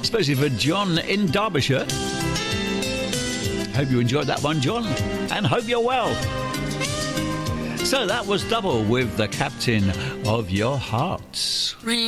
especially for John in Derbyshire. Hope you enjoyed that one, John, and hope you're well. So that was Double with The Captain of Your Hearts.